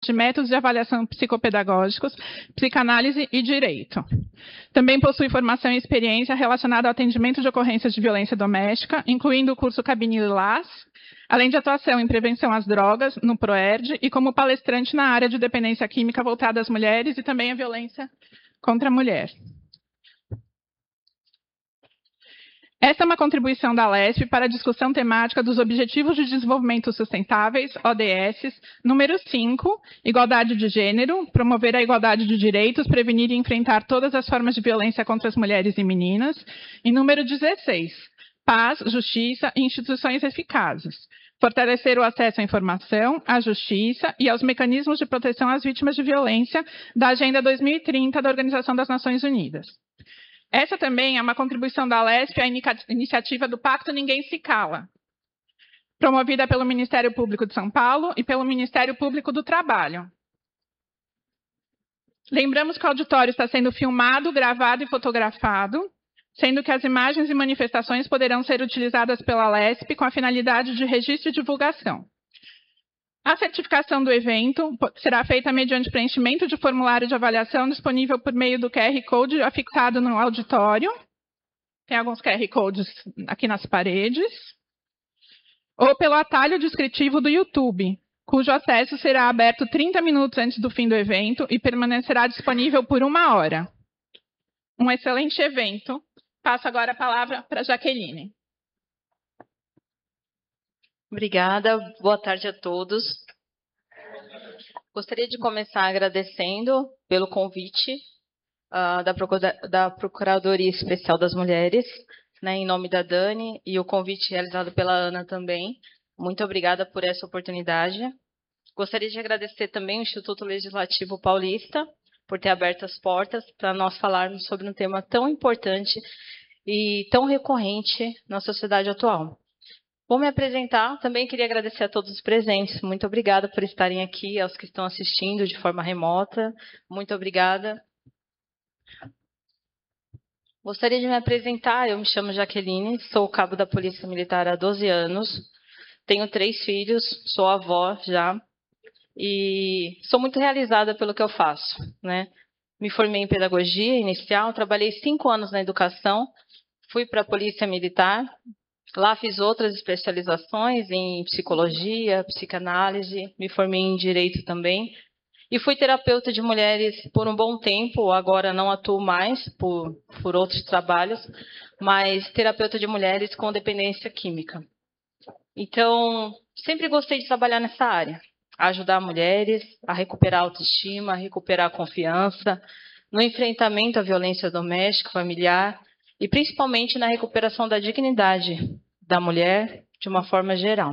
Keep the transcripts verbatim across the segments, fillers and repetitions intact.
de métodos de avaliação psicopedagógicos, psicanálise e direito. Também possui formação e experiência relacionada ao atendimento de ocorrências de violência doméstica, incluindo o curso Cabine Lilás, além de atuação em prevenção às drogas, no PROERD, e como palestrante na área de dependência química voltada às mulheres e também à violência contra a mulher. Esta é uma contribuição da Lesp para a discussão temática dos Objetivos de Desenvolvimento Sustentáveis, O D S, número cinco, Igualdade de Gênero, promover a igualdade de direitos, prevenir e enfrentar todas as formas de violência contra as mulheres e meninas, e número dezesseis, Paz, Justiça e Instituições Eficazes, fortalecer o acesso à informação, à justiça e aos mecanismos de proteção às vítimas de violência da Agenda dois mil e trinta da Organização das Nações Unidas. Essa também é uma contribuição da Lesp à iniciativa do Pacto Ninguém Se Cala, promovida pelo Ministério Público de São Paulo e pelo Ministério Público do Trabalho. Lembramos que o auditório está sendo filmado, gravado e fotografado, sendo que as imagens e manifestações poderão ser utilizadas pela Lesp com a finalidade de registro e divulgação. A certificação do evento será feita mediante preenchimento de formulário de avaliação disponível por meio do Q R Code afixado no auditório. Tem alguns Q R Codes aqui nas paredes. Ou pelo atalho descritivo do YouTube, cujo acesso será aberto trinta minutos antes do fim do evento e permanecerá disponível por uma hora. Um excelente evento. Passo agora a palavra para a Jaqueline. Obrigada, boa tarde a todos. Gostaria de começar agradecendo pelo convite uh, da, Procura, da Procuradoria Especial das Mulheres, né, em nome da Dani, e o convite realizado pela Ana também. Muito obrigada por essa oportunidade. Gostaria de agradecer também ao Instituto Legislativo Paulista por ter aberto as portas para nós falarmos sobre um tema tão importante e tão recorrente na sociedade atual. Vou me apresentar, também queria agradecer a todos os presentes. Muito obrigada por estarem aqui, aos que estão assistindo de forma remota. Muito obrigada. Gostaria de me apresentar, eu me chamo Jaqueline, sou cabo da Polícia Militar há doze anos, tenho três filhos, sou avó já, e sou muito realizada pelo que eu faço, né? Me formei em pedagogia inicial, trabalhei cinco anos na educação, fui para a Polícia Militar. Lá fiz outras especializações em psicologia, psicanálise, me formei em direito também. E fui terapeuta de mulheres por um bom tempo, agora não atuo mais por, por outros trabalhos, mas terapeuta de mulheres com dependência química. Então, sempre gostei de trabalhar nessa área, ajudar mulheres a recuperar a autoestima, a recuperar a confiança, no enfrentamento à violência doméstica, familiar, e principalmente na recuperação da dignidade da mulher de uma forma geral.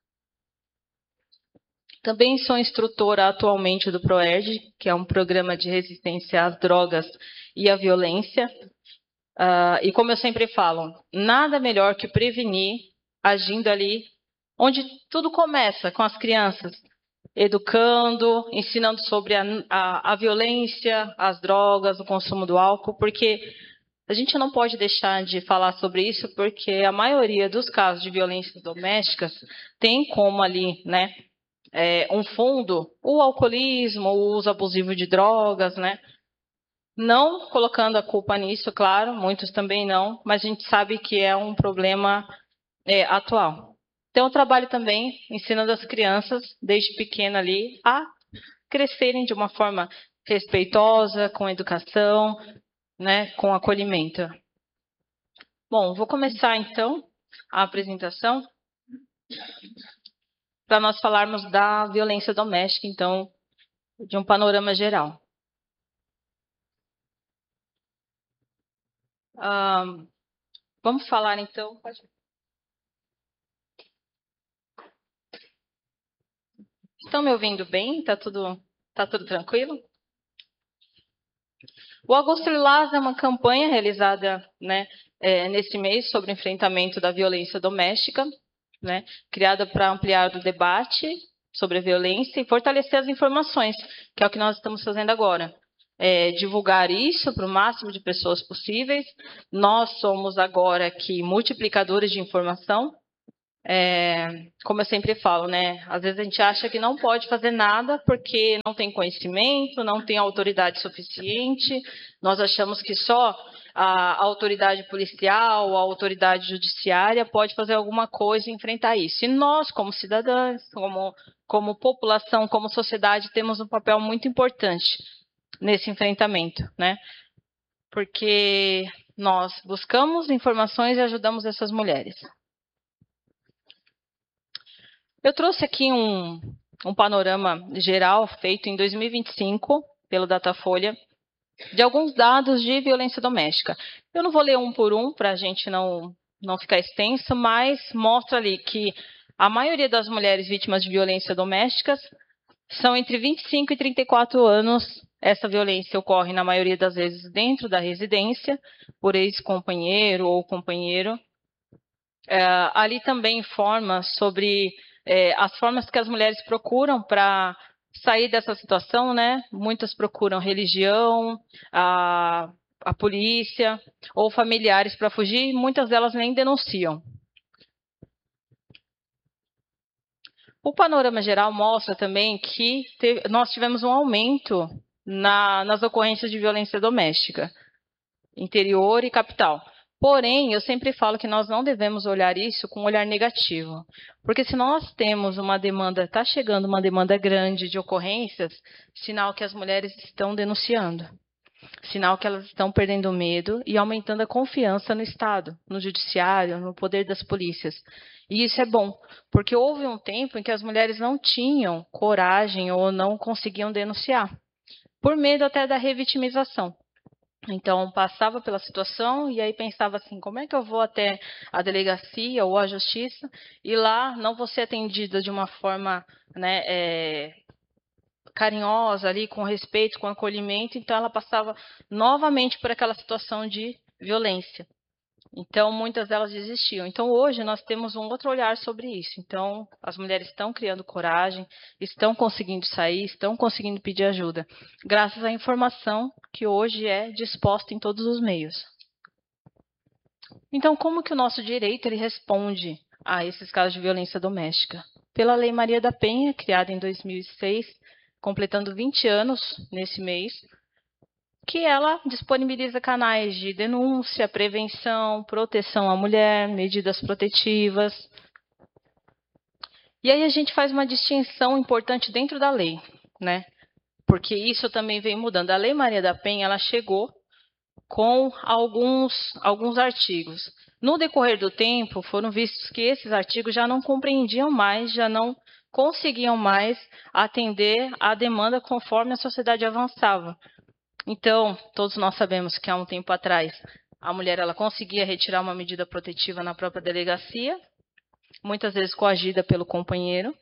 Também sou instrutora atualmente do PROERD, que é um programa de resistência às drogas e à violência. Uh, e como eu sempre falo, nada melhor que prevenir agindo ali onde tudo começa, com as crianças, educando, ensinando sobre a, a, a violência, as drogas, o consumo do álcool, porque a gente não pode deixar de falar sobre isso, porque a maioria dos casos de violências domésticas tem como ali, né, é, um fundo o alcoolismo, o uso abusivo de drogas, né? Não colocando a culpa nisso, claro, muitos também não, mas a gente sabe que é um problema é, atual. Então, eu trabalho também ensinando as crianças, desde pequena ali, a crescerem de uma forma respeitosa, com educação, né, com acolhimento. Bom, vou começar então a apresentação para nós falarmos da violência doméstica, então, de um panorama geral. Um, vamos falar então. Pode... Estão me ouvindo bem? Está tudo, tá tudo tranquilo? O Agosto Lilás é uma campanha realizada, né, é, nesse mês sobre o enfrentamento da violência doméstica, né, criada para ampliar o debate sobre a violência e fortalecer as informações, que é o que nós estamos fazendo agora. É, divulgar isso para o máximo de pessoas possíveis. Nós somos agora aqui multiplicadores de informação, É, como eu sempre falo, né? Às vezes a gente acha que não pode fazer nada porque não tem conhecimento, não tem autoridade suficiente. Nós achamos que só a autoridade policial, a autoridade judiciária pode fazer alguma coisa e enfrentar isso. E nós, como cidadãos, como, como população, como sociedade, temos um papel muito importante nesse enfrentamento, né? Porque nós buscamos informações e ajudamos essas mulheres. Eu trouxe aqui um, um panorama geral feito em dois mil e vinte e cinco pelo Datafolha de alguns dados de violência doméstica. Eu não vou ler um por um para a gente não, não ficar extenso, mas mostra ali que a maioria das mulheres vítimas de violência doméstica são entre vinte e cinco e trinta e quatro anos. Essa violência ocorre, na maioria das vezes, dentro da residência, por ex-companheiro ou companheiro. É, ali também informa sobre é, as formas que as mulheres procuram para sair dessa situação, né? Muitas procuram religião, a, a polícia ou familiares para fugir, e muitas delas nem denunciam. O panorama geral mostra também que teve, nós tivemos um aumento na, nas ocorrências de violência doméstica, interior e capital. Porém, eu sempre falo que nós não devemos olhar isso com um olhar negativo. Porque se nós temos uma demanda, está chegando uma demanda grande de ocorrências, sinal que as mulheres estão denunciando. Sinal que elas estão perdendo medo e aumentando a confiança no Estado, no judiciário, no poder das polícias. E isso é bom, porque houve um tempo em que as mulheres não tinham coragem ou não conseguiam denunciar, por medo até da revitimização. Então, passava pela situação e aí pensava assim, como é que eu vou até a delegacia ou a justiça e lá não vou ser atendida de uma forma, né, é, carinhosa, ali, com respeito, com acolhimento. Então, ela passava novamente por aquela situação de violência. Então, muitas delas desistiam. Então, hoje, nós temos um outro olhar sobre isso. Então, as mulheres estão criando coragem, estão conseguindo sair, estão conseguindo pedir ajuda, graças à informação que hoje é disposta em todos os meios. Então, como que o nosso direito ele responde a esses casos de violência doméstica? Pela Lei Maria da Penha, criada em dois mil e seis, completando vinte anos nesse mês, que ela disponibiliza canais de denúncia, prevenção, proteção à mulher, medidas protetivas. E aí a gente faz uma distinção importante dentro da lei, né? Porque isso também vem mudando. A Lei Maria da Penha, ela chegou com alguns, alguns artigos. No decorrer do tempo, foram vistos que esses artigos já não compreendiam mais, já não conseguiam mais atender à demanda conforme a sociedade avançava. Então, todos nós sabemos que há um tempo atrás, a mulher ela conseguia retirar uma medida protetiva na própria delegacia, muitas vezes coagida pelo companheiro,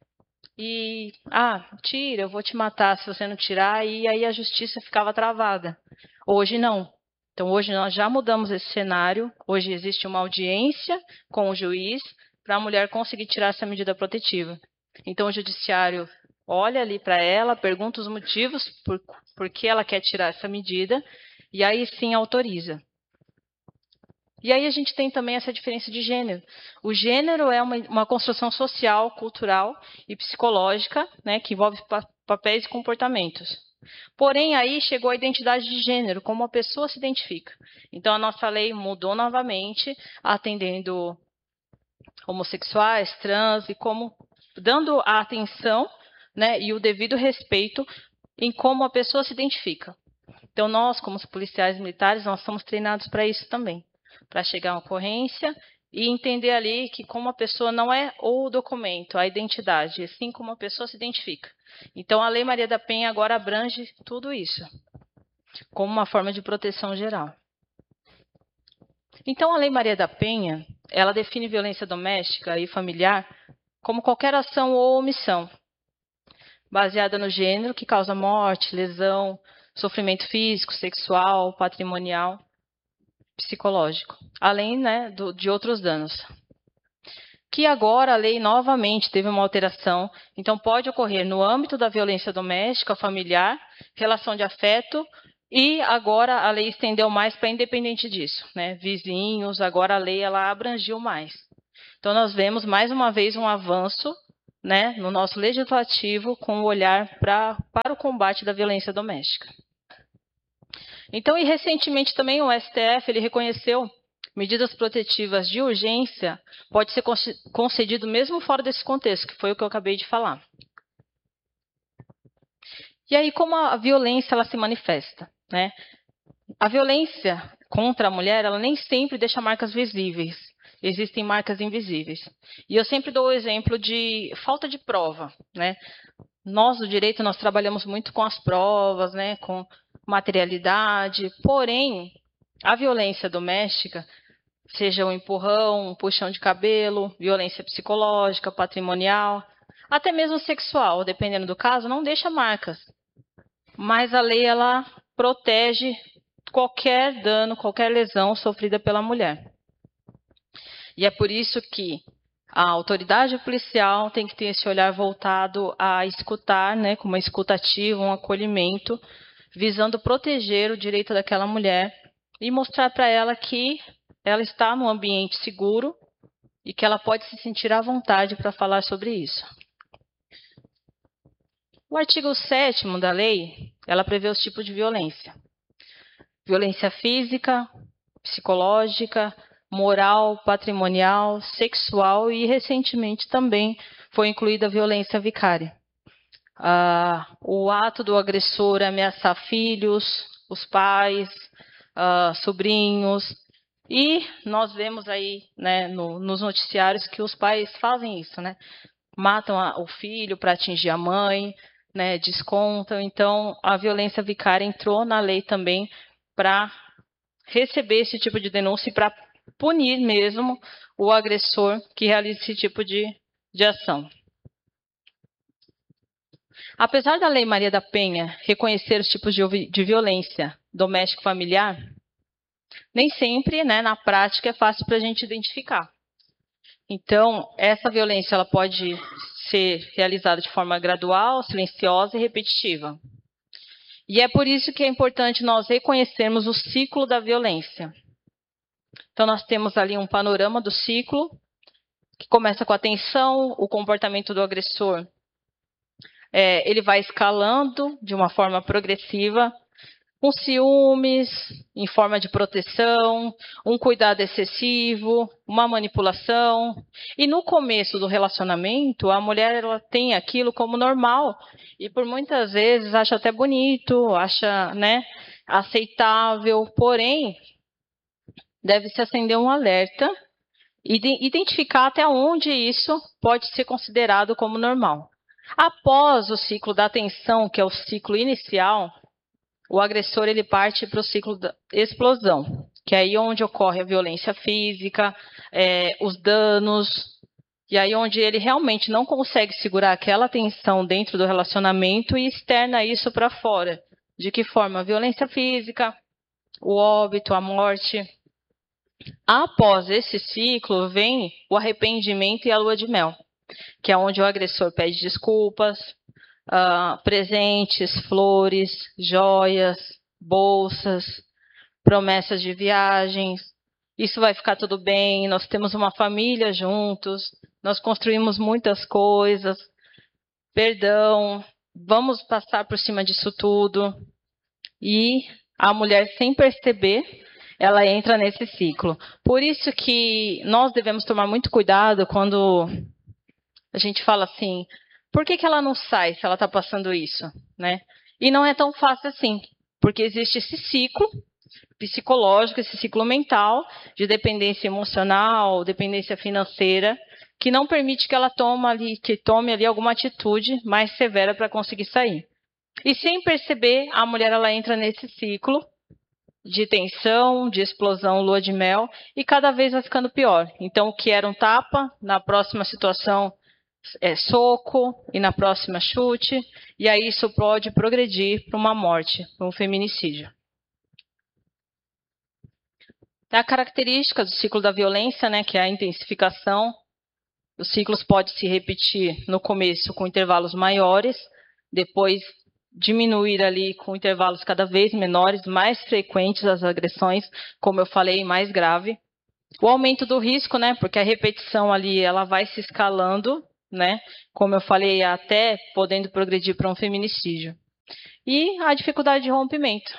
e, ah, tira, eu vou te matar se você não tirar, e aí a justiça ficava travada. Hoje não. Então, hoje nós já mudamos esse cenário, hoje existe uma audiência com o juiz para a mulher conseguir tirar essa medida protetiva. Então, o judiciário olha ali para ela, pergunta os motivos por, por que ela quer tirar essa medida, e aí sim autoriza. E aí a gente tem também essa diferença de gênero. O gênero é uma, uma construção social, cultural e psicológica, né, que envolve pa papéis e comportamentos. Porém, aí chegou a identidade de gênero, como a pessoa se identifica. Então, a nossa lei mudou novamente, atendendo homossexuais, trans, e como dando a atenção, né, e o devido respeito em como a pessoa se identifica. Então, nós, como policiais militares, nós somos treinados para isso também, para chegar a uma ocorrência e entender ali que como a pessoa não é o documento, a identidade, assim como a pessoa se identifica. Então, a Lei Maria da Penha agora abrange tudo isso, como uma forma de proteção geral. Então, a Lei Maria da Penha, ela define violência doméstica e familiar como qualquer ação ou omissão, baseada no gênero, que causa morte, lesão, sofrimento físico, sexual, patrimonial, psicológico, além, né, do, de outros danos. Que agora a lei novamente teve uma alteração, então pode ocorrer no âmbito da violência doméstica, familiar, relação de afeto, e agora a lei estendeu mais para independente disso, né, vizinhos, agora a lei ela abrangiu mais. Então, nós vemos, mais uma vez, um avanço, né, no nosso legislativo com o olhar pra, para o combate da violência doméstica. Então, e recentemente também o S T F ele reconheceu medidas protetivas de urgência pode ser concedido mesmo fora desse contexto, que foi o que eu acabei de falar. E aí, como a violência ela se manifesta, né? A violência contra a mulher, ela nem sempre deixa marcas visíveis. Existem marcas invisíveis. E eu sempre dou o exemplo de falta de prova, né? Nós, do direito, nós trabalhamos muito com as provas, né? Com materialidade. Porém, a violência doméstica, seja um empurrão, um puxão de cabelo, violência psicológica, patrimonial, até mesmo sexual, dependendo do caso, não deixa marcas. Mas a lei, ela protege qualquer dano, qualquer lesão sofrida pela mulher. E é por isso que a autoridade policial tem que ter esse olhar voltado a escutar, né, com uma escuta ativa, um acolhimento, visando proteger o direito daquela mulher e mostrar para ela que ela está num ambiente seguro e que ela pode se sentir à vontade para falar sobre isso. O artigo sétimo da lei, ela prevê os tipos de violência. Violência física, psicológica, moral, patrimonial, sexual e, recentemente, também foi incluída a violência vicária. Ah, o ato do agressor ameaçar filhos, os pais, ah, sobrinhos. E nós vemos aí, né, no, nos noticiários que os pais fazem isso, né? Matam a, o filho para atingir a mãe, né, descontam. Então, a violência vicária entrou na lei também para receber esse tipo de denúncia e para punir mesmo o agressor que realiza esse tipo de, de ação. Apesar da Lei Maria da Penha reconhecer os tipos de, de violência doméstico-familiar, nem sempre, né, na prática, é fácil para a gente identificar. Então, essa violência ela pode ser realizada de forma gradual, silenciosa e repetitiva. E é por isso que é importante nós reconhecermos o ciclo da violência. Então, nós temos ali um panorama do ciclo, que começa com a tensão, o comportamento do agressor. É, ele vai escalando de uma forma progressiva, com ciúmes, em forma de proteção, um cuidado excessivo, uma manipulação. E no começo do relacionamento, a mulher ela tem aquilo como normal. E por muitas vezes acha até bonito, acha, né, aceitável. Porém, deve-se acender um alerta e identificar até onde isso pode ser considerado como normal. Após o ciclo da tensão, que é o ciclo inicial, o agressor ele parte para o ciclo da explosão, que é aí onde ocorre a violência física, é, os danos, e aí onde ele realmente não consegue segurar aquela tensão dentro do relacionamento e externa isso para fora. De que forma? A violência física, o óbito, a morte. Após esse ciclo, vem o arrependimento e a lua de mel, que é onde o agressor pede desculpas, Uh, presentes, flores, joias, bolsas, promessas de viagens. Isso vai ficar tudo bem, nós temos uma família juntos, nós construímos muitas coisas, perdão, vamos passar por cima disso tudo. E a mulher, sem perceber, ela entra nesse ciclo. Por isso que nós devemos tomar muito cuidado quando a gente fala assim: por que que ela não sai se ela está passando isso, né? E não é tão fácil assim, porque existe esse ciclo psicológico, esse ciclo mental de dependência emocional, dependência financeira, que não permite que ela tome ali, que tome ali alguma atitude mais severa para conseguir sair. E sem perceber, a mulher ela entra nesse ciclo de tensão, de explosão, lua de mel, e cada vez vai ficando pior. Então, o que era um tapa, na próxima situação é soco, e na próxima chute, e aí isso pode progredir para uma morte, para um feminicídio. A característica do ciclo da violência, né, que é a intensificação. Os ciclos podem se repetir no começo com intervalos maiores, depois diminuir ali com intervalos cada vez menores, mais frequentes as agressões, como eu falei, mais grave. O aumento do risco, né? Porque a repetição ali ela vai se escalando, né? Como eu falei, até podendo progredir para um feminicídio. E a dificuldade de rompimento.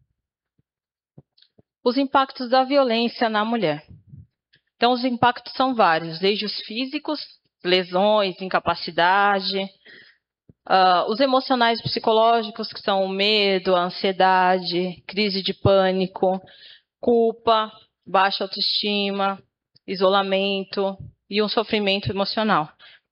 Os impactos da violência na mulher. Então, os impactos são vários, desde os físicos, lesões, incapacidade, uh, os emocionais e psicológicos, que são o medo, a ansiedade, crise de pânico, culpa, baixa autoestima, isolamento e um sofrimento emocional.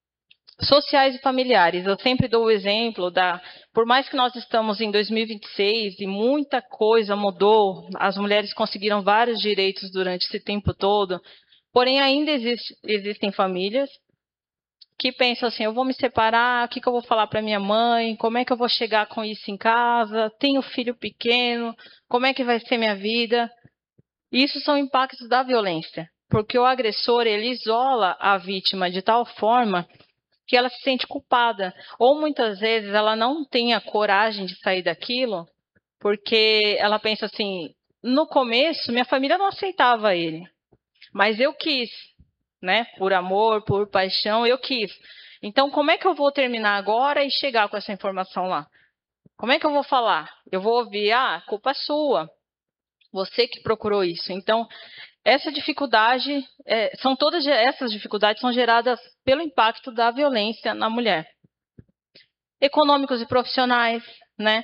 Sociais e familiares, eu sempre dou o exemplo da, por mais que nós estamos em dois mil e vinte e seis e muita coisa mudou, as mulheres conseguiram vários direitos durante esse tempo todo, porém ainda existe, existem famílias que pensam assim, eu vou me separar, o que, que eu vou falar para minha mãe, como é que eu vou chegar com isso em casa, tenho filho pequeno, como é que vai ser minha vida? Isso são impactos da violência, porque o agressor ele isola a vítima de tal forma que ela se sente culpada. Ou muitas vezes ela não tem a coragem de sair daquilo, porque ela pensa assim, no começo minha família não aceitava ele, mas eu quis, né? Por amor, por paixão, eu quis. Então como é que eu vou terminar agora e chegar com essa informação lá? Como é que eu vou falar? Eu vou ouvir, ah, culpa sua, você que procurou isso. Então, essa dificuldade, é, são todas essas dificuldades são geradas pelo impacto da violência na mulher. Econômicos e profissionais, né?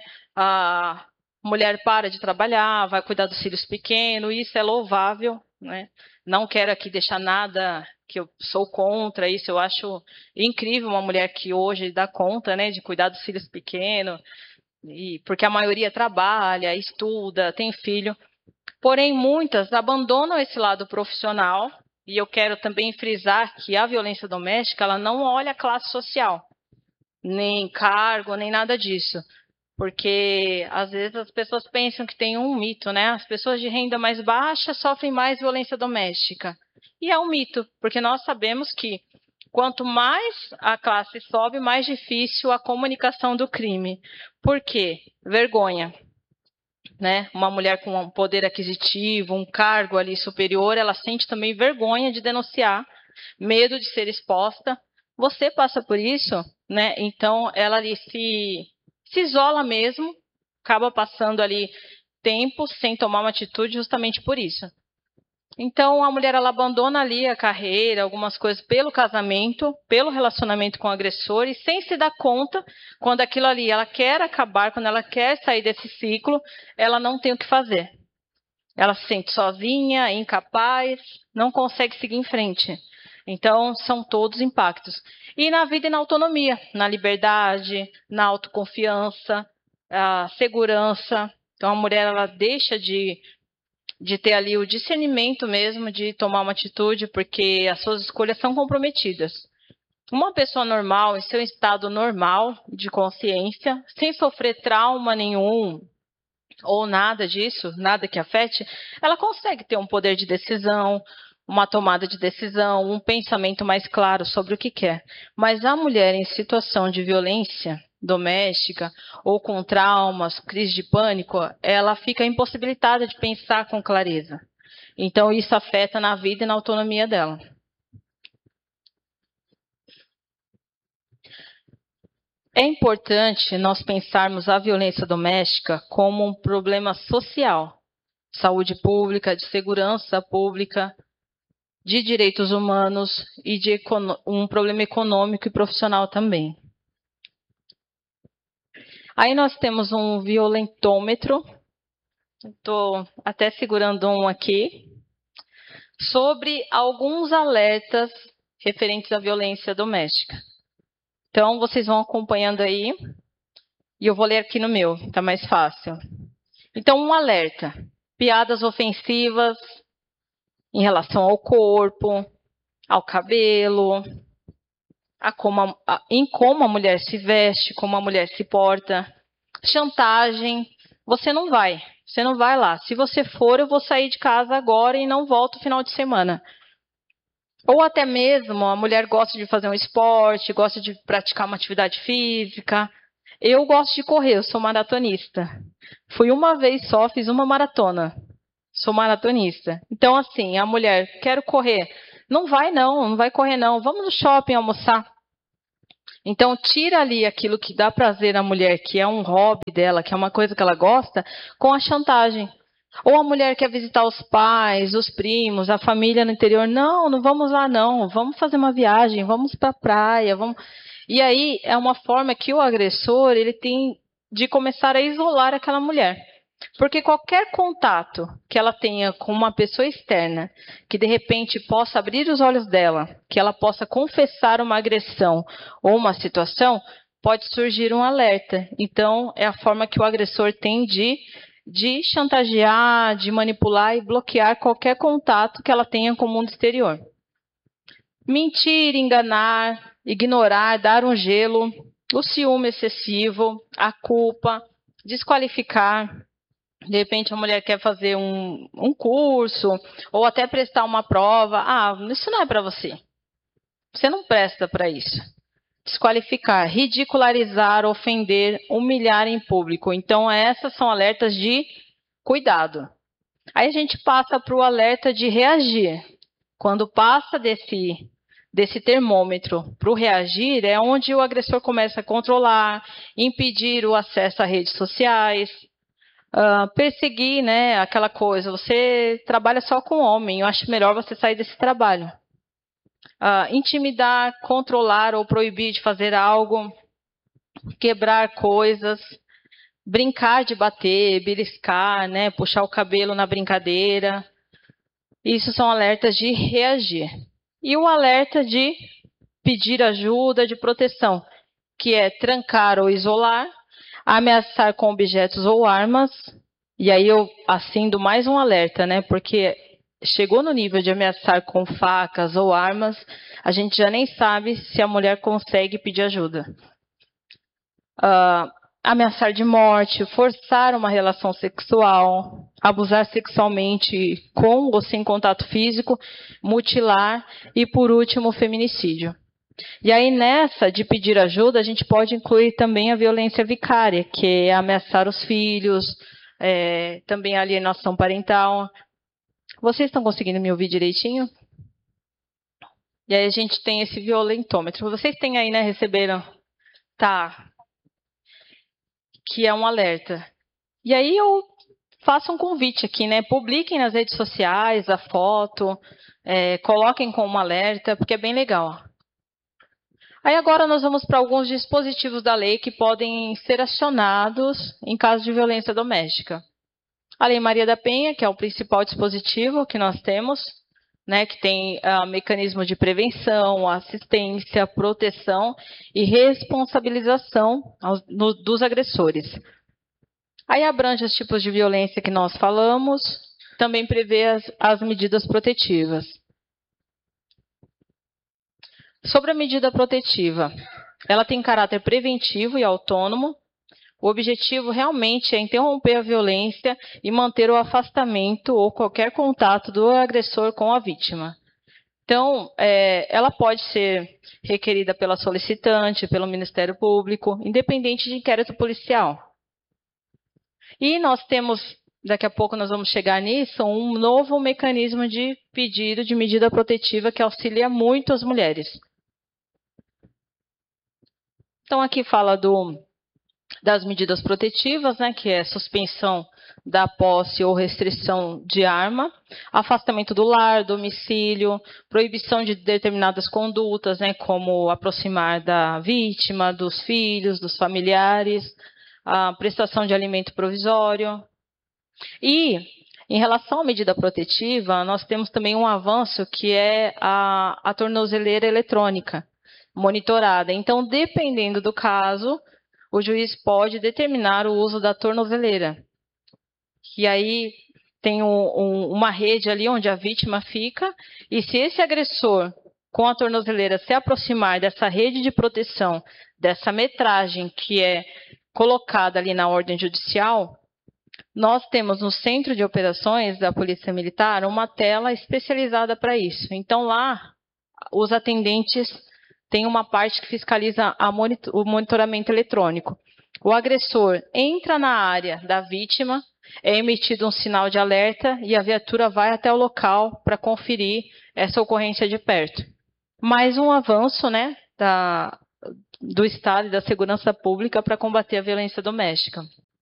A mulher para de trabalhar, vai cuidar dos filhos pequenos, isso é louvável, né? Não quero aqui deixar nada que eu sou contra isso, eu acho incrível uma mulher que hoje dá conta, né, de cuidar dos filhos pequenos, e, porque a maioria trabalha, estuda, tem filho. Porém, muitas abandonam esse lado profissional, e eu quero também frisar que a violência doméstica ela não olha a classe social, nem cargo, nem nada disso. Porque, às vezes, as pessoas pensam que tem um mito, né? As pessoas de renda mais baixa sofrem mais violência doméstica. E é um mito, porque nós sabemos que quanto mais a classe sobe, mais difícil a comunicação do crime. Por quê? Vergonha. Né? Uma mulher com um poder aquisitivo, um cargo ali superior, ela sente também vergonha de denunciar, medo de ser exposta. Você passa por isso, né? Então ela ali se, se isola mesmo, acaba passando ali tempo sem tomar uma atitude justamente por isso. Então a mulher ela abandona ali a carreira, algumas coisas pelo casamento, pelo relacionamento com o agressor e sem se dar conta, quando aquilo ali ela quer acabar, quando ela quer sair desse ciclo, ela não tem o que fazer. Ela se sente sozinha, incapaz, não consegue seguir em frente. Então são todos impactos. E na vida e na autonomia, na liberdade, na autoconfiança, a segurança. Então a mulher ela deixa de de ter ali o discernimento mesmo, de tomar uma atitude, porque as suas escolhas são comprometidas. Uma pessoa normal, em seu estado normal de consciência, sem sofrer trauma nenhum, ou nada disso, nada que afete, ela consegue ter um poder de decisão, uma tomada de decisão, um pensamento mais claro sobre o que quer. Mas a mulher em situação de violência doméstica ou com traumas, crise de pânico, ela fica impossibilitada de pensar com clareza. Então isso afeta na vida e na autonomia dela. É importante nós pensarmos a violência doméstica como um problema social, saúde pública, de segurança pública, de direitos humanos e de um problema econômico e profissional também. Aí nós temos um violentômetro, estou até segurando um aqui, sobre alguns alertas referentes à violência doméstica. Então, vocês vão acompanhando aí, e eu vou ler aqui no meu, está mais fácil. Então, um alerta, piadas ofensivas em relação ao corpo, ao cabelo, A como a, a, em como a mulher se veste, como a mulher se porta, chantagem, você não vai, você não vai lá. Se você for, eu vou sair de casa agora e não volto no final de semana. Ou até mesmo a mulher gosta de fazer um esporte, gosta de praticar uma atividade física. Eu gosto de correr, eu sou maratonista. Fui uma vez só, fiz uma maratona. sou maratonista. Então, assim, a mulher, quero correr. Não vai não, não vai correr não. Vamos no shopping almoçar. Então, tira ali aquilo que dá prazer à mulher, que é um hobby dela, que é uma coisa que ela gosta, com a chantagem. Ou a mulher quer visitar os pais, os primos, a família no interior. Não, não vamos lá não. Vamos fazer uma viagem, vamos para a praia. Vamos... E aí é uma forma que o agressor ele tem de começar a isolar aquela mulher. Porque qualquer contato que ela tenha com uma pessoa externa, que de repente possa abrir os olhos dela, que ela possa confessar uma agressão ou uma situação, pode surgir um alerta. Então, é a forma que o agressor tem de, de chantagear, de manipular e bloquear qualquer contato que ela tenha com o mundo exterior. Mentir, enganar, ignorar, dar um gelo, o ciúme excessivo, a culpa, desqualificar. De repente a mulher quer fazer um, um curso ou até prestar uma prova. Ah, isso não é para você. Você não presta para isso. Desqualificar, ridicularizar, ofender, humilhar em público. Então essas são alertas de cuidado. Aí a gente passa para o alerta de reagir. Quando passa desse, desse termômetro para o reagir, é onde o agressor começa a controlar, impedir o acesso a redes sociais, Uh, perseguir, né, aquela coisa, você trabalha só com homem, eu acho melhor você sair desse trabalho. Uh, intimidar, controlar ou proibir de fazer algo, quebrar coisas, brincar de bater, beliscar, né, puxar o cabelo na brincadeira. Isso são alertas de reagir. E o alerta de pedir ajuda, de proteção, que é trancar ou isolar, ameaçar com objetos ou armas, e aí eu acendo mais um alerta, né? Porque chegou no nível de ameaçar com facas ou armas, a gente já nem sabe se a mulher consegue pedir ajuda. Uh, ameaçar de morte, forçar uma relação sexual, abusar sexualmente com ou sem contato físico, mutilar e, por último, feminicídio. E aí, nessa de pedir ajuda, a gente pode incluir também a violência vicária, que é ameaçar os filhos, é, também a alienação parental. Vocês estão conseguindo me ouvir direitinho? E aí a gente tem esse violentômetro. Vocês têm aí, né, receberam? Tá. Que é um alerta. E aí eu faço um convite aqui, né? Publiquem nas redes sociais a foto, é, coloquem como alerta, porque é bem legal. Aí agora nós vamos para alguns dispositivos da lei que podem ser acionados em caso de violência doméstica. A Lei Maria da Penha, que é o principal dispositivo que nós temos, né, que tem uh, mecanismo de prevenção, assistência, proteção e responsabilização aos, no, dos agressores. Aí abrange os tipos de violência que nós falamos, também prevê as, as medidas protetivas. Sobre a medida protetiva, ela tem caráter preventivo e autônomo. O objetivo realmente é interromper a violência e manter o afastamento ou qualquer contato do agressor com a vítima. Então, é, ela pode ser requerida pela solicitante, pelo Ministério Público, independente de inquérito policial. E nós temos, daqui a pouco nós vamos chegar nisso, um novo mecanismo de pedido de medida protetiva que auxilia muito as mulheres. Então, aqui fala do, das medidas protetivas, né, que é suspensão da posse ou restrição de arma, afastamento do lar, domicílio, proibição de determinadas condutas, né, como aproximar da vítima, dos filhos, dos familiares, a prestação de alimento provisório. E, em relação à medida protetiva, nós temos também um avanço que é a, a tornozeleira eletrônica monitorada. Então, dependendo do caso, o juiz pode determinar o uso da tornozeleira. E aí tem um, um, uma rede ali onde a vítima fica, e se esse agressor, com a tornozeleira, se aproximar dessa rede de proteção, dessa metragem que é colocada ali na ordem judicial, nós temos no Centro de Operações da Polícia Militar uma tela especializada para isso. Então, lá, os atendentes tem uma parte que fiscaliza a monitor, o monitoramento eletrônico. O agressor entra na área da vítima, é emitido um sinal de alerta e a viatura vai até o local para conferir essa ocorrência de perto. Mais um avanço, né, da, do Estado e da segurança pública para combater a violência doméstica.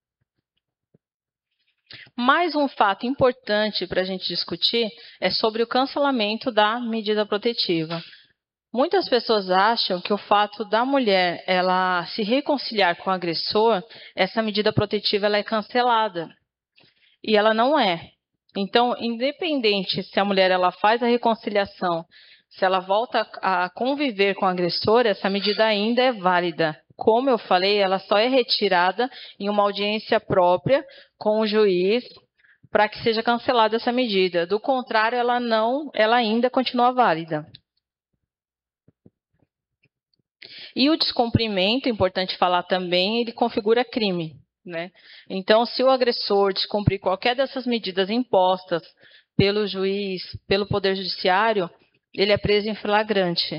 Mais um fato importante para a gente discutir é sobre o cancelamento da medida protetiva. Muitas pessoas acham que o fato da mulher ela se reconciliar com o agressor, essa medida protetiva ela é cancelada. E ela não é. Então, independente se a mulher ela faz a reconciliação, se ela volta a conviver com o agressor, essa medida ainda é válida. Como eu falei, ela só é retirada em uma audiência própria com o juiz para que seja cancelada essa medida. Do contrário, ela não, ela ainda continua válida. E o descumprimento, importante falar também, ele configura crime, né? Então, se o agressor descumprir qualquer dessas medidas impostas pelo juiz, pelo Poder Judiciário, ele é preso em flagrante.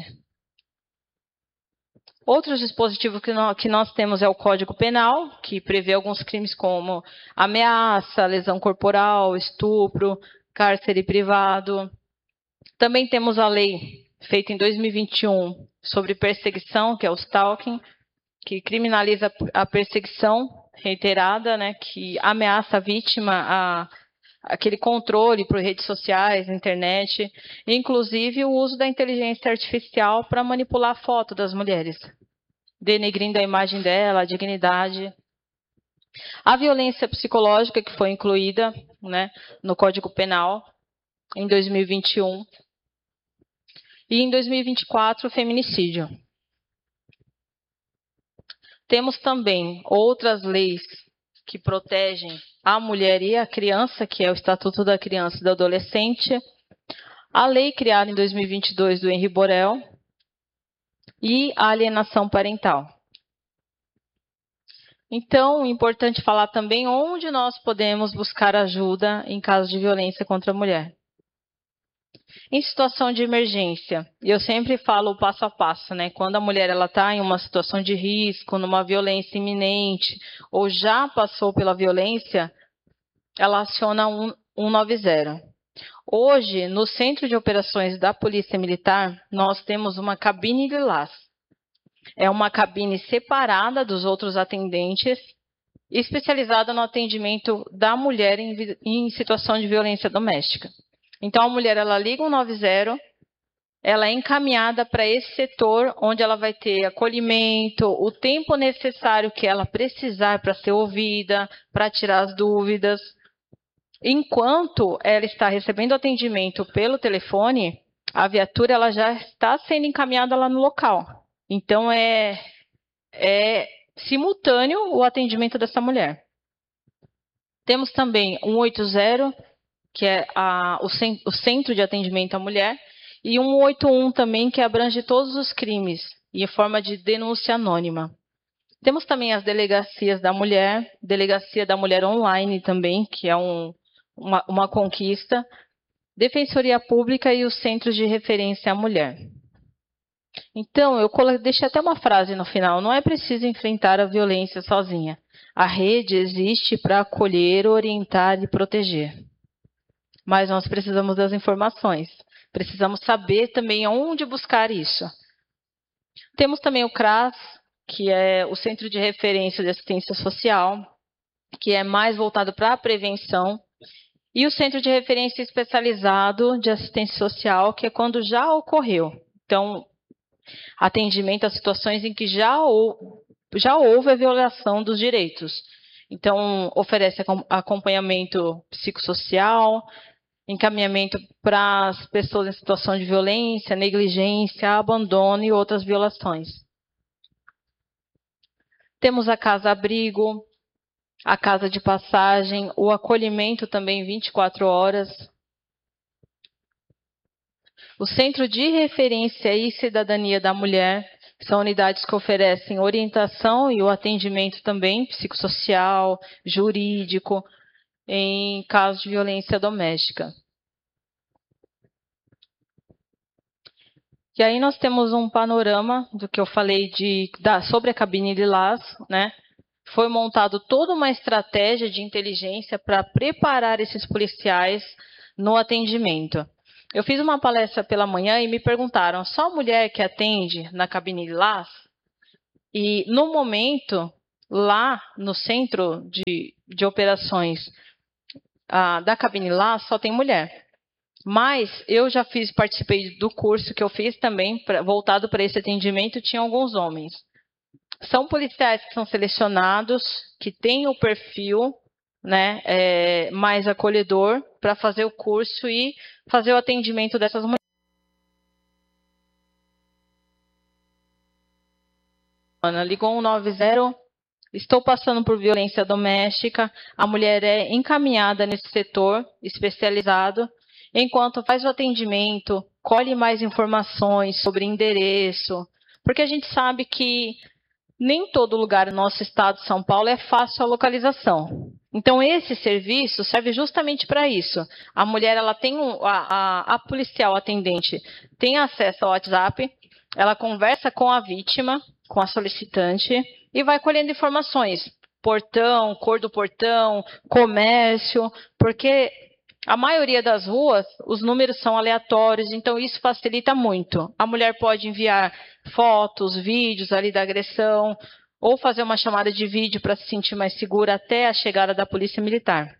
Outros dispositivos que nós, que nós temos é o Código Penal, que prevê alguns crimes como ameaça, lesão corporal, estupro, cárcere privado. Também temos a lei feita em dois mil e vinte e um sobre perseguição, que é o stalking, que criminaliza a perseguição reiterada, né, que ameaça a vítima a aquele controle por redes sociais, internet, inclusive o uso da inteligência artificial para manipular a foto das mulheres, denegrindo a imagem dela, a dignidade. A violência psicológica, que foi incluída, né, no Código Penal em dois mil e vinte e um. E em dois mil e vinte e quatro, o feminicídio. Temos também outras leis que protegem a mulher e a criança, que é o Estatuto da Criança e do Adolescente, a lei criada em dois mil e vinte e dois do Henri Borel e a alienação parental. Então, é importante falar também onde nós podemos buscar ajuda em caso de violência contra a mulher. Em situação de emergência, eu sempre falo o passo a passo, né? Quando a mulher ela está em uma situação de risco, numa violência iminente, ou já passou pela violência, ela aciona um um nove zero. Hoje, no Centro de Operações da Polícia Militar, nós temos uma cabine lilás. É uma cabine separada dos outros atendentes, especializada no atendimento da mulher em, em situação de violência doméstica. Então, a mulher ela liga o um nove zero, ela é encaminhada para esse setor, onde ela vai ter acolhimento, o tempo necessário que ela precisar para ser ouvida, para tirar as dúvidas. Enquanto ela está recebendo atendimento pelo telefone, a viatura ela já está sendo encaminhada lá no local. Então, é, é simultâneo o atendimento dessa mulher. Temos também um oito zero, que é a, o, cen, o Centro de Atendimento à Mulher, e um oito um também, que abrange todos os crimes, em forma de denúncia anônima. Temos também as delegacias da mulher, delegacia da mulher online também, que é um, uma, uma conquista, Defensoria Pública e os Centros de Referência à Mulher. Então, eu deixei até uma frase no final: não é preciso enfrentar a violência sozinha. A rede existe para acolher, orientar e proteger. Mas nós precisamos das informações. Precisamos saber também onde buscar isso. Temos também o CRAS, que é o Centro de Referência de Assistência Social, que é mais voltado para a prevenção, e o Centro de Referência Especializado de Assistência Social, que é quando já ocorreu. Então, atendimento a situações em que já, ou, já houve a violação dos direitos. Então, oferece acompanhamento psicossocial, encaminhamento para as pessoas em situação de violência, negligência, abandono e outras violações. Temos a casa-abrigo, a casa de passagem, o acolhimento também vinte e quatro horas. O Centro de Referência e Cidadania da Mulher são unidades que oferecem orientação e o atendimento também psicossocial, jurídico, em casos de violência doméstica. E aí nós temos um panorama do que eu falei de, da, sobre a cabine lilás, né? foi montado toda uma estratégia de inteligência para preparar esses policiais no atendimento. Eu fiz uma palestra pela manhã e me perguntaram, só mulher que atende na cabine Lilás? E, no momento, lá no centro de, de operações ah, da cabine Lilás, só tem mulher. Mas eu já fiz, participei do curso que eu fiz também, pra, voltado para esse atendimento, tinha alguns homens. São policiais que são selecionados, que têm o perfil, né, é, mais acolhedor para fazer o curso e fazer o atendimento dessas mulheres. Ana, ligou um nove zero, estou passando por violência doméstica, a mulher é encaminhada nesse setor especializado, enquanto faz o atendimento, colhe mais informações sobre endereço, porque a gente sabe que nem todo lugar no nosso estado de São Paulo é fácil a localização. Então, esse serviço serve justamente para isso. A mulher, ela tem um, a, a, a policial atendente tem acesso ao WhatsApp, ela conversa com a vítima, com a solicitante, e vai colhendo informações. Portão, cor do portão, comércio, porque a maioria das ruas, os números são aleatórios, então isso facilita muito. A mulher pode enviar fotos, vídeos ali da agressão, ou fazer uma chamada de vídeo para se sentir mais segura até a chegada da polícia militar.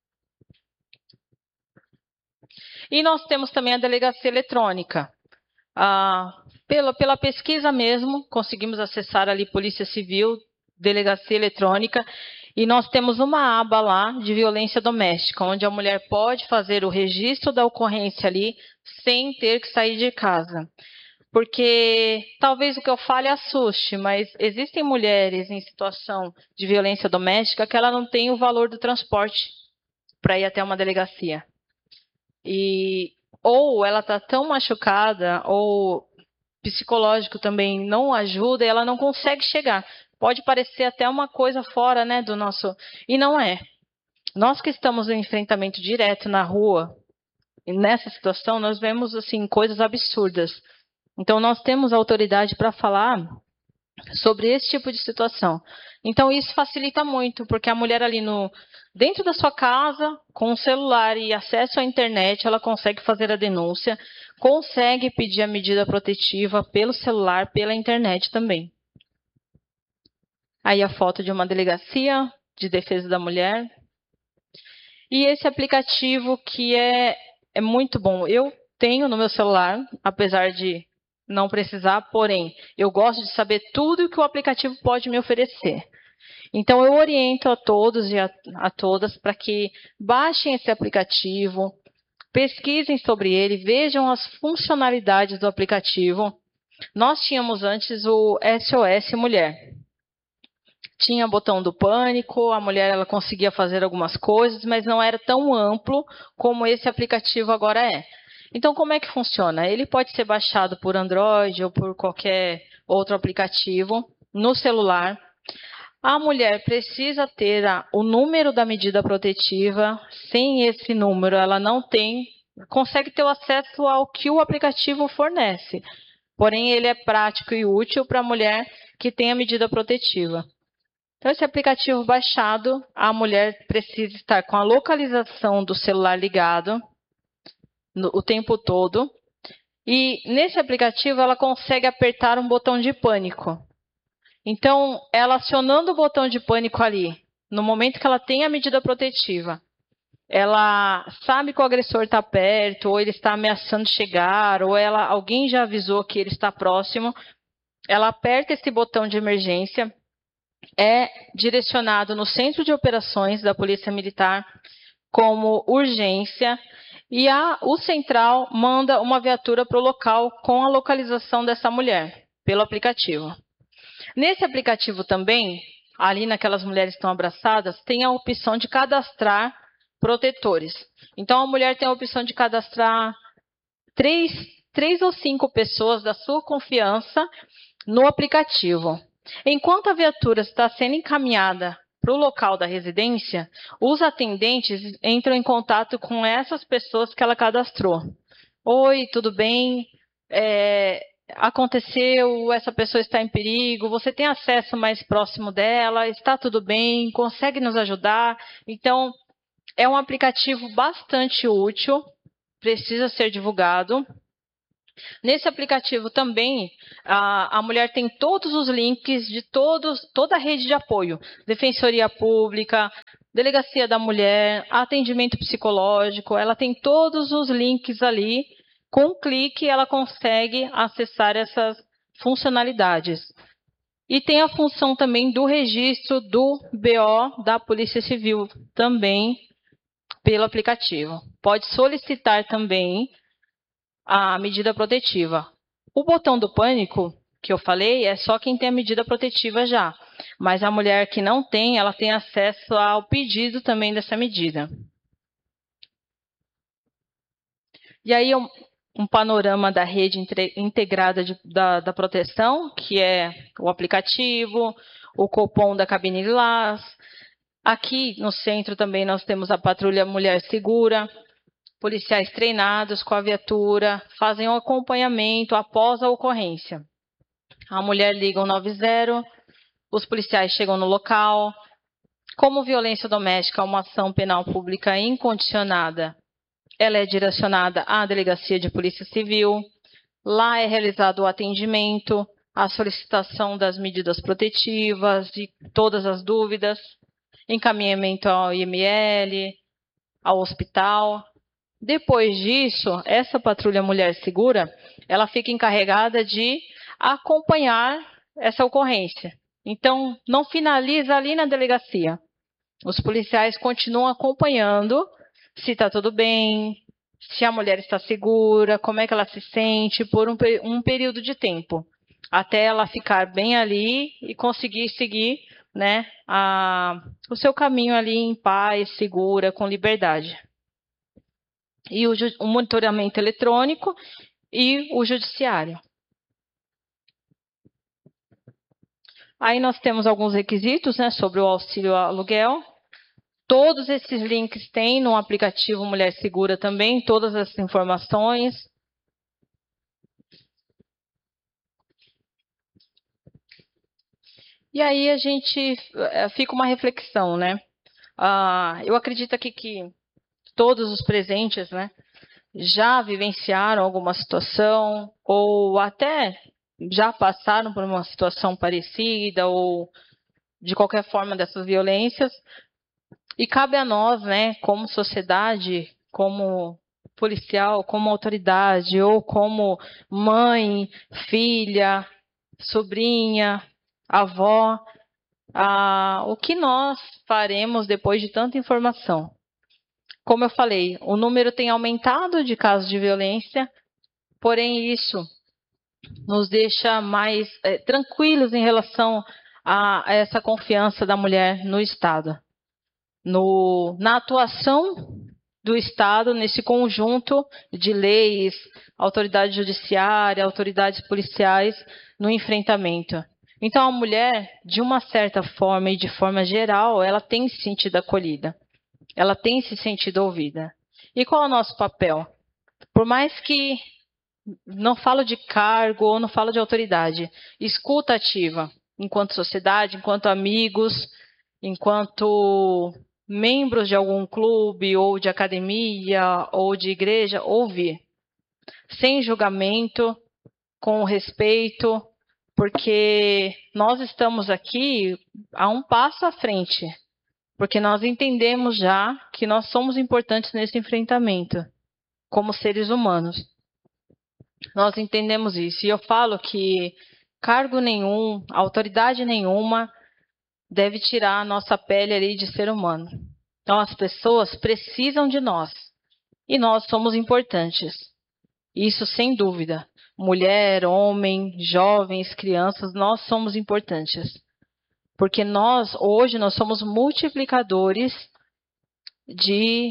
E nós temos também a delegacia eletrônica. Ah, pela, pela pesquisa mesmo, conseguimos acessar ali Polícia Civil, delegacia eletrônica, e nós temos uma aba lá de violência doméstica, onde a mulher pode fazer o registro da ocorrência ali, sem ter que sair de casa. Porque talvez o que eu fale assuste, mas existem mulheres em situação de violência doméstica que ela não tem o valor do transporte para ir até uma delegacia. E, ou ela está tão machucada, ou psicológico também não ajuda, e ela não consegue chegar. Pode parecer até uma coisa fora, né, do nosso... E não é. Nós que estamos em enfrentamento direto na rua, nessa situação, nós vemos assim, coisas absurdas. Então, nós temos autoridade para falar sobre esse tipo de situação. Então, isso facilita muito, porque a mulher ali no, dentro da sua casa, com o celular e acesso à internet, ela consegue fazer a denúncia, consegue pedir a medida protetiva pelo celular, pela internet também. Aí a foto de uma delegacia de defesa da mulher. E esse aplicativo que é, é muito bom. Eu tenho no meu celular, apesar de não precisar, porém, eu gosto de saber tudo que o aplicativo pode me oferecer. Então, eu oriento a todos e a, a todas para que baixem esse aplicativo, pesquisem sobre ele, vejam as funcionalidades do aplicativo. Nós tínhamos antes o S O S Mulher. Tinha botão do pânico, a mulher ela conseguia fazer algumas coisas, mas não era tão amplo como esse aplicativo agora é. Então, como é que funciona? Ele pode ser baixado por Android ou por qualquer outro aplicativo no celular. A mulher precisa ter a, o número da medida protetiva. Sem esse número, ela não tem, consegue ter o acesso ao que o aplicativo fornece. Porém, ele é prático e útil para a mulher que tem a medida protetiva. Então, esse aplicativo baixado, a mulher precisa estar com a localização do celular ligado no, o tempo todo. E nesse aplicativo, ela consegue apertar um botão de pânico. Então, ela acionando o botão de pânico ali, no momento que ela tem a medida protetiva, ela sabe que o agressor está perto, ou ele está ameaçando chegar, ou ela, alguém já avisou que ele está próximo, ela aperta esse botão de emergência, é direcionado no centro de operações da Polícia Militar como urgência, e a, o central manda uma viatura para o local com a localização dessa mulher, pelo aplicativo. Nesse aplicativo também, ali naquelas mulheres que estão abraçadas, tem a opção de cadastrar protetores. Então, a mulher tem a opção de cadastrar três, três ou cinco pessoas da sua confiança no aplicativo. Enquanto a viatura está sendo encaminhada para o local da residência, os atendentes entram em contato com essas pessoas que ela cadastrou. Oi, tudo bem? É, aconteceu, essa pessoa está em perigo, você tem acesso mais próximo dela, está tudo bem, consegue nos ajudar. Então, é um aplicativo bastante útil, precisa ser divulgado. Nesse aplicativo também, a, a mulher tem todos os links de todos, toda a rede de apoio. Defensoria Pública, Delegacia da Mulher, atendimento psicológico, ela tem todos os links ali. Com um clique, ela consegue acessar essas funcionalidades. E tem a função também do registro do B O da Polícia Civil, também pelo aplicativo. Pode solicitar também a medida protetiva. O botão do pânico, que eu falei, é só quem tem a medida protetiva já. Mas a mulher que não tem, ela tem acesso ao pedido também dessa medida. E aí, um, um panorama da rede integrada de, da, da proteção, que é o aplicativo, o Copom da Cabine Lilás. Aqui no centro também nós temos a Patrulha Mulher Segura, policiais treinados com a viatura, fazem um acompanhamento após a ocorrência. A mulher liga o nove zero, os policiais chegam no local. Como violência doméstica é uma ação penal pública incondicionada, ela é direcionada à Delegacia de Polícia Civil. Lá é realizado o atendimento, a solicitação das medidas protetivas e todas as dúvidas, encaminhamento ao I M L, ao hospital. Depois disso, essa Patrulha Mulher Segura, ela fica encarregada de acompanhar essa ocorrência. Então, não finaliza ali na delegacia. Os policiais continuam acompanhando se está tudo bem, se a mulher está segura, como é que ela se sente, por um, um período de tempo, até ela ficar bem ali e conseguir seguir, né, a, o seu caminho ali em paz, segura, com liberdade. E o, o monitoramento eletrônico e o judiciário. Aí nós temos alguns requisitos, né, sobre o auxílio aluguel. Todos esses links tem no aplicativo Mulher Segura também, todas essas informações. E aí a gente fica uma reflexão, né? Ah, eu acredito aqui que todos os presentes, né, já vivenciaram alguma situação ou até já passaram por uma situação parecida ou de qualquer forma dessas violências. E cabe a nós, né, como sociedade, como policial, como autoridade, ou como mãe, filha, sobrinha, avó, a, o que nós faremos depois de tanta informação. Como eu falei, o número tem aumentado de casos de violência, porém isso nos deixa mais é, tranquilos em relação a, a essa confiança da mulher no Estado. No, na atuação do Estado, nesse conjunto de leis, autoridade judiciária, autoridades policiais, no enfrentamento. Então, a mulher, de uma certa forma e de forma geral, ela tem se sentido acolhida, ela tem se sentido ouvida. E qual é o nosso papel? Por mais que não falo de cargo ou não falo de autoridade, escuta ativa, enquanto sociedade, enquanto amigos, enquanto membros de algum clube, ou de academia, ou de igreja, ouvir. Sem julgamento, com respeito, porque nós estamos aqui a um passo à frente, porque nós entendemos já que nós somos importantes nesse enfrentamento, como seres humanos. Nós entendemos isso. E eu falo que cargo nenhum, autoridade nenhuma, deve tirar a nossa pele ali de ser humano. Então, as pessoas precisam de nós. E nós somos importantes. Isso sem dúvida. Mulher, homem, jovens, crianças, nós somos importantes. Porque nós, hoje, nós somos multiplicadores de,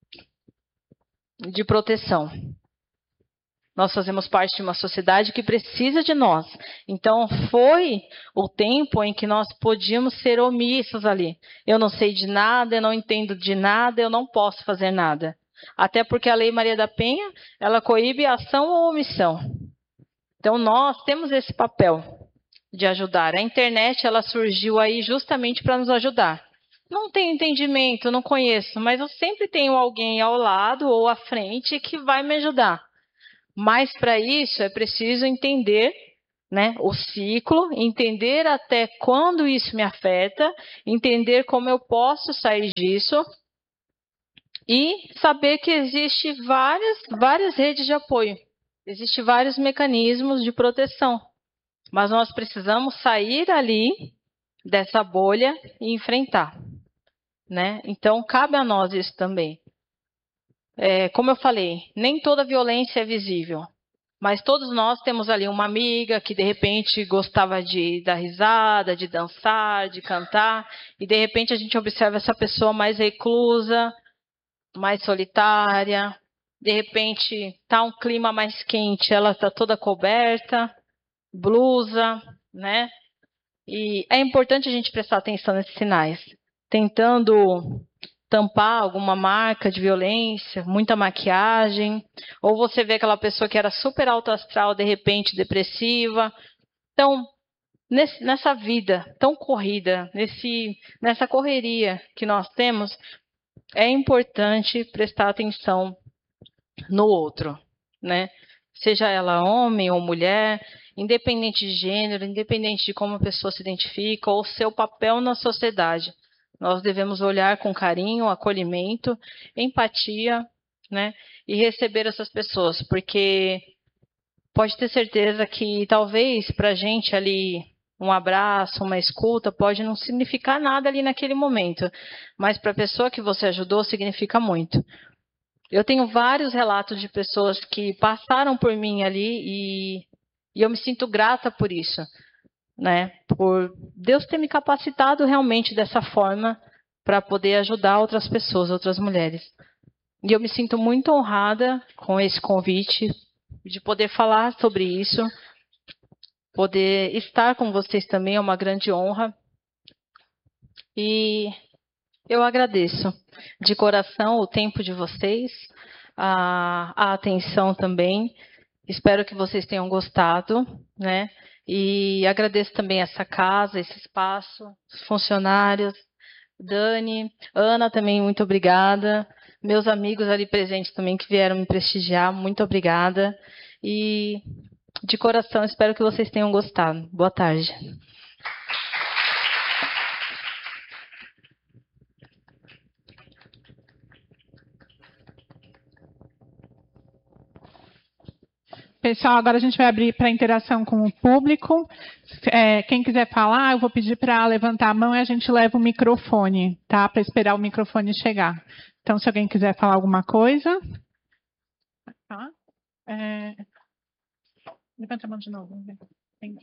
de proteção. Nós fazemos parte de uma sociedade que precisa de nós. Então, foi o tempo em que nós podíamos ser omissos ali. Eu não sei de nada, eu não entendo de nada, eu não posso fazer nada. Até porque a Lei Maria da Penha, ela coíbe a ação ou omissão. Então, nós temos esse papel de ajudar. A internet, ela surgiu aí justamente para nos ajudar. Não tenho entendimento, não conheço, mas eu sempre tenho alguém ao lado ou à frente que vai me ajudar. Mas, para isso, é preciso entender, né, o ciclo, entender até quando isso me afeta, entender como eu posso sair disso e saber que existe várias, várias redes de apoio. Existem vários mecanismos de proteção, mas nós precisamos sair ali dessa bolha e enfrentar, né? Então, cabe a nós isso também. É, como eu falei, nem toda violência é visível, mas todos nós temos ali uma amiga que, de repente, gostava de dar risada, de dançar, de cantar, e, de repente, a gente observa essa pessoa mais reclusa, mais solitária. De repente, tá um clima mais quente, ela está toda coberta, blusa, né? E é importante a gente prestar atenção nesses sinais, tentando tampar alguma marca de violência, muita maquiagem, ou você vê aquela pessoa que era super alto astral, de repente depressiva. Então, nesse, nessa vida tão corrida, nesse, nessa correria que nós temos, é importante prestar atenção no outro, né? Seja ela homem ou mulher, independente de gênero, independente de como a pessoa se identifica ou seu papel na sociedade. Nós devemos olhar com carinho, acolhimento, empatia, né? E receber essas pessoas, porque pode ter certeza que talvez para a gente ali um abraço, uma escuta, pode não significar nada ali naquele momento, mas para a pessoa que você ajudou significa muito. Eu tenho vários relatos de pessoas que passaram por mim ali e, e eu me sinto grata por isso, né? Por Deus ter me capacitado realmente dessa forma para poder ajudar outras pessoas, outras mulheres. E eu me sinto muito honrada com esse convite de poder falar sobre isso, poder estar com vocês também é uma grande honra. E eu agradeço de coração o tempo de vocês, a, a atenção também. Espero que vocês tenham gostado, né? E agradeço também essa casa, esse espaço, os funcionários, Dani, Ana também, muito obrigada. Meus amigos ali presentes também que vieram me prestigiar, muito obrigada. E de coração, espero que vocês tenham gostado. Boa tarde. Pessoal, agora a gente vai abrir para interação com o público. É, quem quiser falar, eu vou pedir para levantar a mão e a gente leva o microfone, tá? Para esperar o microfone chegar. Então, se alguém quiser falar alguma coisa. Tá? É... Levanta a mão de novo. Vamos ver. Tem...